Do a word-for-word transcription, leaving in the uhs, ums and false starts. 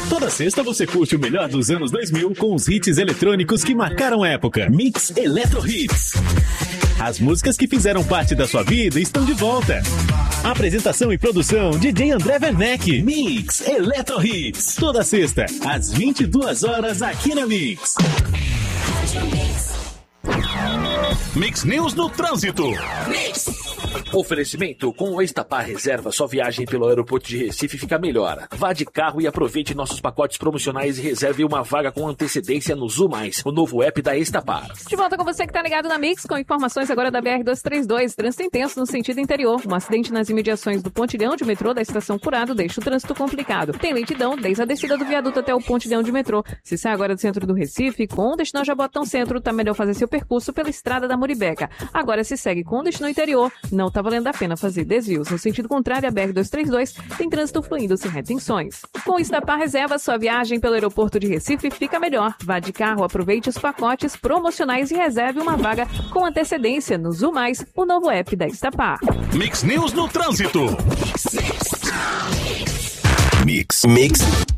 Toda sexta você curte o melhor dos anos dois mil com os hits eletrônicos que marcaram a época. Mix Eletro Hits. As músicas que fizeram parte da sua vida estão de volta. Apresentação e produção D J André Werneck. Mix Eletro Hits. Toda sexta, às vinte e duas horas, aqui na Mix. Mix News no Trânsito. Mix. Oferecimento: com o Estapar Reserva, sua viagem pelo aeroporto de Recife fica melhor. Vá de carro e aproveite nossos pacotes promocionais e reserve uma vaga com antecedência no Zu Mais, o novo app da Estapar. De volta com você que tá ligado na Mix, com informações agora da B R duzentos e trinta e dois. Trânsito intenso no sentido interior. Um acidente nas imediações do pontilhão de metrô da estação Curado deixa o trânsito complicado. Tem lentidão desde a descida do viaduto até o pontilhão de metrô. Se sai agora do centro do Recife, com destino a Jabotão Centro, tá melhor fazer seu percurso pela estrada da Muribeca. Agora se segue com destino interior, não tá valendo a pena fazer desvios. No sentido contrário, a B R duzentos e trinta e dois tem trânsito fluindo sem retenções. Com o Estapar Reserva, sua viagem pelo aeroporto de Recife fica melhor. Vá de carro, aproveite os pacotes promocionais e reserve uma vaga com antecedência no Zu Mais, o novo app da Estapar. Mix News no Trânsito. Mix. Mix.